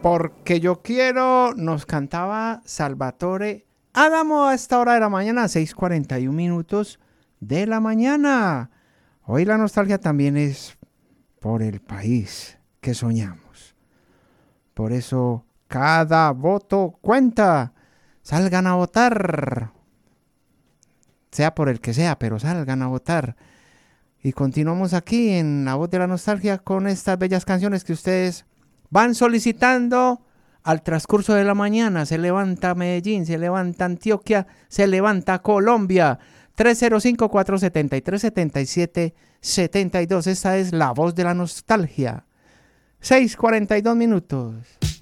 Porque yo quiero, nos cantaba Salvatore Adamo a esta hora de la mañana, 6:41 minutos de la mañana. Hoy la nostalgia también es por el país que soñamos. Por eso cada voto cuenta. Salgan a votar. Sea por el que sea, pero salgan a votar. Y continuamos aquí en La Voz de la Nostalgia con estas bellas canciones que ustedes van solicitando al transcurso de la mañana. Se levanta Medellín, se levanta Antioquia, se levanta Colombia. 305-473-7772. Esta es La Voz de la Nostalgia. 6:42 minutos.